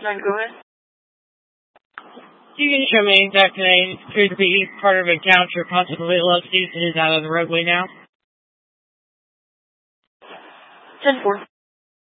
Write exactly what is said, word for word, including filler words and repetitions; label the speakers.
Speaker 1: nine, go ahead.
Speaker 2: You can show me exact name. Appears to be part of a counter, possibly Love Season is out of the roadway now.
Speaker 1: ten four.